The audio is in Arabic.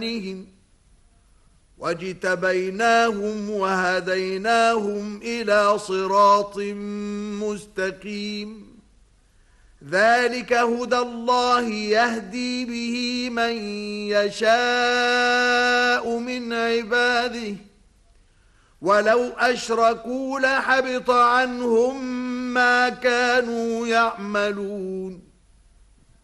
واجتبيناهم وهديناهم إلى صراط مستقيم. ذلك هدى الله يهدي به من يشاء من عباده، ولو أشركوا لحبط عنهم ما كانوا يعملون.